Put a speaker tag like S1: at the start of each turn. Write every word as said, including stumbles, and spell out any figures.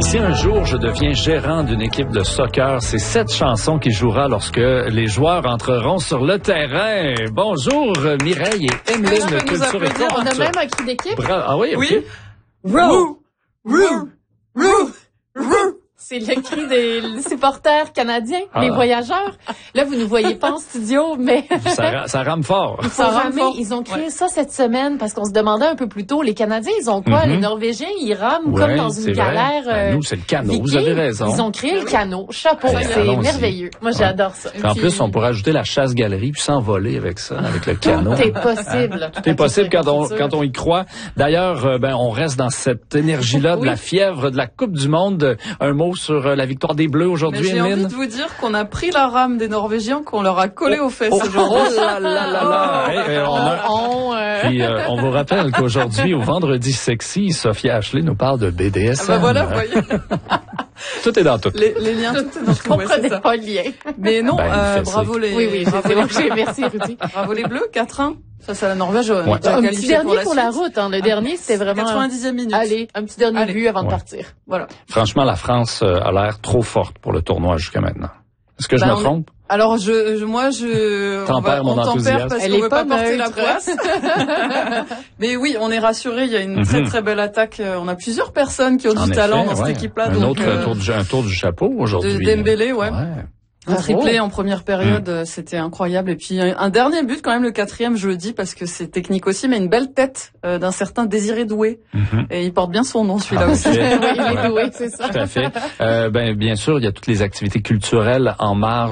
S1: Si un jour je deviens gérant d'une équipe de soccer, c'est cette chanson qui jouera lorsque les joueurs entreront sur le terrain. Bonjour Mireille et Emeline de Culture et Compte.
S2: On a même un cri d'équipe.
S1: Bra- ah oui,
S2: oui.
S1: OK.
S2: Roux, roux, roux, roux. C'est le cri des supporters canadiens, ah. les voyageurs. Là, vous ne voyez pas en studio, mais...
S1: ça, ça rame fort.
S2: Il faut ramer. Ils ont créé ouais. ça cette semaine parce qu'on se demandait un peu plus tôt, les Canadiens, ils ont quoi? Mm-hmm. Les Norvégiens, ils rament ouais, comme dans une galère.
S1: Ben, nous, c'est le canot, viking. Vous avez raison.
S2: Ils ont créé le canot. Chapeau, hey, c'est allons-y. Merveilleux. Moi, j'adore ça.
S1: En puis, plus, on pourrait ajouter la chasse-galerie puis s'envoler avec ça, avec le canot.
S2: Tout est possible.
S1: Tout est possible quand on, quand on y croit. D'ailleurs, ben, on reste dans cette énergie-là oui. de la fièvre de la Coupe du Monde. Un mot sur la victoire des Bleus aujourd'hui,
S3: J'ai
S1: Emeline.
S3: envie de vous dire qu'on a pris la rame des Norvégiens, qu'on leur a collé aux fesses
S1: oh,
S3: aujourd'hui.
S1: Oh là là là là! Hey, on, a...
S2: on, euh...
S1: Puis, euh, on vous rappelle qu'aujourd'hui, au Vendredi Sexy, Sophia Ashley nous parle de B D S M.
S3: Ah ben voilà, vous voyez.
S1: Tout est dans tout.
S3: Les, les liens, tout est dans tout.
S2: Je comprenais ouais, pas le lien.
S3: Mais non,
S1: ben,
S3: euh, bravo les...
S2: Oui, oui, bravo les... Merci, Rudy.
S3: Bravo les Bleus, quatre un. Ça, c'est la Norvège.
S2: Ouais. Un petit dernier pour la, pour la route. Hein. Le
S3: ah,
S2: dernier, c'était vraiment...
S3: quatre-vingt-dixième minute.
S2: Allez, un petit dernier
S3: Allez.
S2: but avant
S1: ouais.
S2: de partir.
S3: Voilà.
S1: Franchement, la France a l'air trop forte pour le tournoi jusqu'à maintenant. Est-ce que je
S3: ben,
S1: me trompe?
S3: Est... Alors, je, je, moi, je...
S1: Tempère mon
S3: on
S1: enthousiasme.
S3: Parce
S2: Elle
S3: qu'on
S2: est
S3: veut
S2: pas,
S3: pas porter
S2: neutre.
S3: la poisse. Mais oui, on est rassurés. Il y a une mm-hmm. très, très belle attaque. On a plusieurs personnes qui ont
S1: en
S3: du
S1: effet,
S3: talent dans
S1: ouais.
S3: cette équipe-là.
S1: Un
S3: donc,
S1: autre
S3: euh,
S1: tour du, un tour du chapeau aujourd'hui.
S3: De Dembélé, ouais.
S1: ouais.
S3: Un triplé en première période,
S1: mmh.
S3: c'était incroyable. Et puis un dernier but quand même, le quatrième, je le dis parce que c'est technique aussi, mais une belle tête euh, d'un certain Désiré Doué. Mmh. Et il porte bien son nom, celui-là
S1: ah,
S3: aussi.
S2: Oui, il est doué, c'est ça.
S1: Tout à fait. Euh, ben, bien sûr, il y a toutes les activités culturelles en marge